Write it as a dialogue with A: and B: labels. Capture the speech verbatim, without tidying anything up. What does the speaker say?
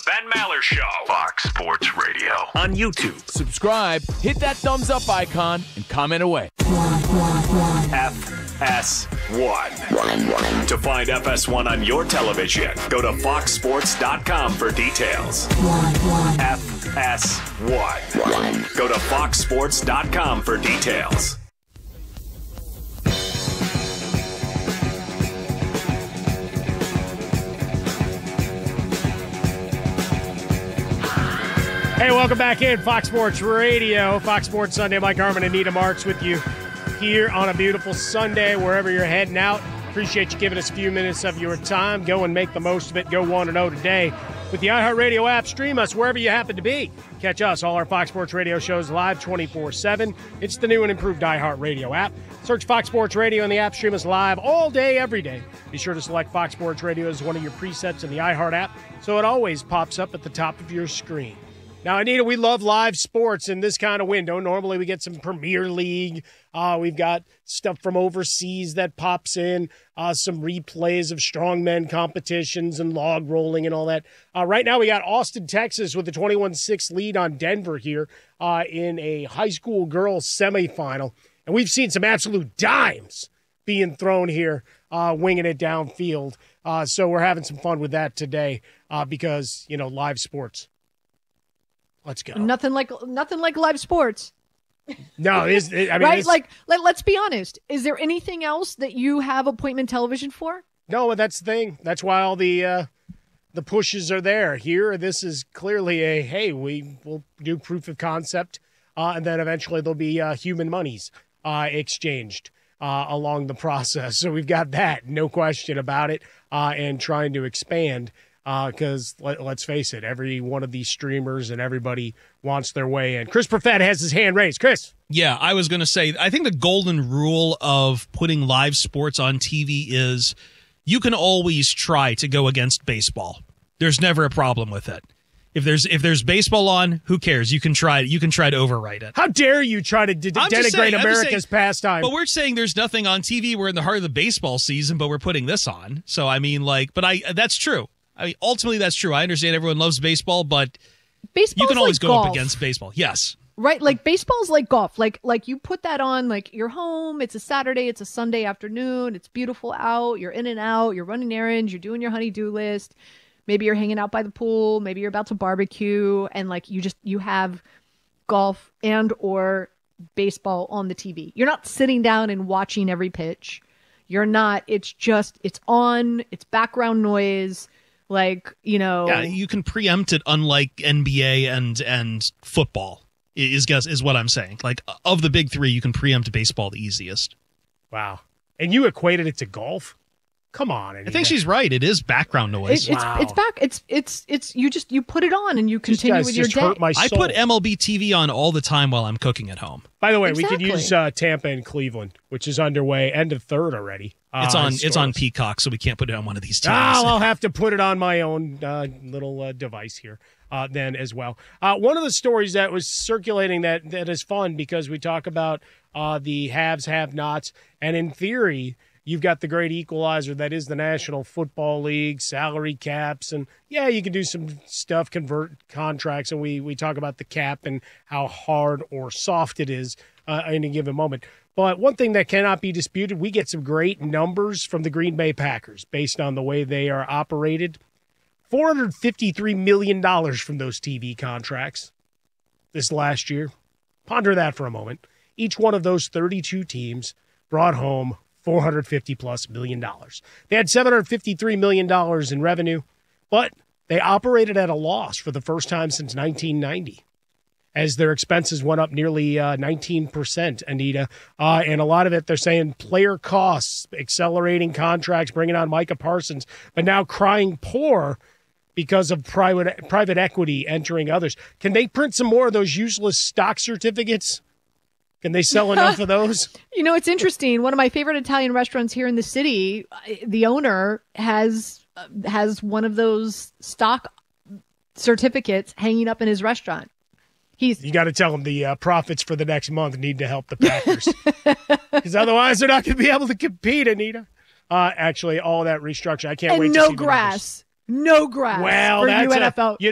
A: Ben Maller Show. Fox Sports Radio. On YouTube.
B: Subscribe, hit that thumbs up icon, and comment away.
A: F S one. To find F S one on your television, go to fox sports dot com for details. F S one. Go to fox sports dot com for details.
C: Hey, welcome back in Fox Sports Radio. Fox Sports Sunday. Mike Harmon and Anita Marks with you here on a beautiful Sunday, wherever you're heading out. Appreciate you giving us a few minutes of your time. Go and make the most of it. Go one and oh today with the iHeartRadio app. Stream us wherever you happen to be. Catch us, all our Fox Sports Radio shows live twenty-four seven. It's the new and improved iHeartRadio app. Search Fox Sports Radio in the app. Stream us live all day, every day. Be sure to select Fox Sports Radio as one of your presets in the iHeart app so it always pops up at the top of your screen. Now, Anita, we love live sports in this kind of window. Normally we get some Premier League. Uh, we've got stuff from overseas that pops in, uh, some replays of strongmen competitions and log rolling and all that. Uh, right now we got Austin, Texas with a twenty-one six lead on Denver here uh, in a high school girls semifinal. And we've seen some absolute dimes being thrown here, uh, winging it downfield. Uh, so we're having some fun with that today uh, because, you know, live sports. Let's go.
D: Nothing like nothing like live sports.
C: No, is I mean,
D: right?
C: it's,
D: Like, let, let's be honest. Is there anything else that you have appointment television for?
C: No, that's the thing. That's why all the uh, the pushes are there. Here, this is clearly a hey, we will do proof of concept, uh, and then eventually there'll be uh, human monies uh, exchanged uh, along the process. So we've got that, no question about it, uh, and trying to expand. Because uh, let, let's face it, every one of these streamers and everybody wants their way in. Chris Perfett has his hand raised. Chris.
E: Yeah, I was going to say, I think the golden rule of putting live sports on T V is you can always try to go against baseball. There's never a problem with it. If there's if there's baseball on, who cares? You can try you can try to overwrite it.
C: How dare you try to de- denigrate
E: saying,
C: America's
E: saying,
C: pastime?
E: But we're saying there's nothing on T V. We're in the heart of the baseball season, but we're putting this on. So I mean, like, but I that's true. I mean, ultimately, that's true. I understand everyone loves baseball, but
D: Baseball's
E: you can always
D: like
E: go
D: golf.
E: up against baseball. Yes.
D: Right? Like, baseball's like golf. Like, like you put that on, like, you're home, it's a Saturday, it's a Sunday afternoon, it's beautiful out, you're in and out, you're running errands, you're doing your honey-do list, maybe you're hanging out by the pool, maybe you're about to barbecue, and, like, you just, you have golf and or baseball on the T V. You're not sitting down and watching every pitch. You're not, it's just, it's on, it's background noise. Like, you know,
E: yeah, you can preempt it, unlike N B A and and football. Is guess is what I'm saying. Like, of the big three, you can preempt baseball the easiest.
C: Wow, and you equated it to golf? Come on, Anita.
E: I think she's right. It is background noise.
D: It, it's
C: wow.
D: it's back. It's it's it's you just you put it on and you continue
C: guys
D: with your
C: just
D: day.
C: hurt my
E: I
C: soul.
E: put M L B T V on all the time while I'm cooking at home.
C: By the way,
D: Exactly.
C: we could use uh, Tampa and Cleveland, which is underway, end of third already. Uh,
E: It's on it's on
C: scores.
E: Peacock, so we can't put it on one of these T Vs.
C: Ah, I'll have to put it on my own uh, little uh, device here uh, then as well. Uh, one of the stories that was circulating that that is fun because we talk about uh, the haves, have-nots, and in theory, you've got the great equalizer that is the National Football League, salary caps, and yeah, you can do some stuff, convert contracts, and we we talk about the cap and how hard or soft it is uh, in a given moment. But one thing that cannot be disputed, we get some great numbers from the Green Bay Packers based on the way they are operated. four hundred fifty-three million dollars from those T V contracts this last year. Ponder that for a moment. Each one of those thirty-two teams brought home four hundred fifty plus million dollars. They had seven hundred fifty-three million dollars in revenue, but they operated at a loss for the first time since nineteen ninety. As their expenses went up nearly uh, nineteen percent, Anita. Uh, and a lot of it, they're saying player costs, accelerating contracts, bringing on Micah Parsons, but now crying poor because of private private equity entering others. Can they print some more of those useless stock certificates? Can they sell enough of those?
D: You know, it's interesting. One of my favorite Italian restaurants here in the city, the owner has uh, has one of those stock certificates hanging up in his restaurant. He's
C: You got to tell them the uh, profits for the next month need to help the Packers. Because otherwise they're not going to be able to compete, Anita. Uh, actually, all that restructure. I can't
D: and
C: wait to
D: no
C: see the numbers.
D: grass. No grass
C: Well,
D: for
C: that's
D: U N
C: a-
D: F L.
C: you